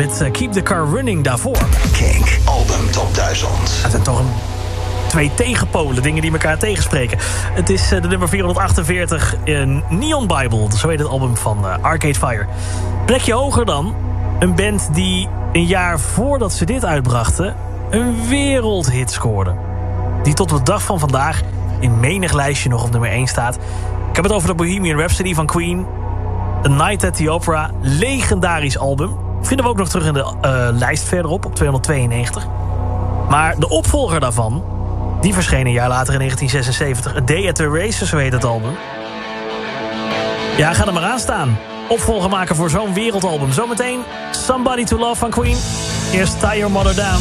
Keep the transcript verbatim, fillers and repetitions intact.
met uh, Keep the Car Running daarvoor. Kink Album Top duizend. Het zijn toch een twee tegenpolen, dingen die elkaar tegenspreken. Het is uh, de nummer vierhonderdachtenveertig in Neon Bible. Zo heet het album van uh, Arcade Fire. Plekje hoger dan. Een band die een jaar voordat ze dit uitbrachten een wereldhit scoorde. Die tot op de dag van vandaag in menig lijstje nog op nummer één staat. Ik heb het over de Bohemian Rhapsody van Queen. A Night at the Opera. Legendarisch album. Vinden we ook nog terug in de uh, lijst verderop op tweehonderdtweeënnegentig. Maar de opvolger daarvan, die verscheen een jaar later in negentien zesenzeventig. A Day at the Races, zo heet het album. Ja, ga er maar aan staan. Opvolger maken voor zo'n wereldalbum. Zometeen Somebody to Love van Queen. Eerst Tie Your Mother Down.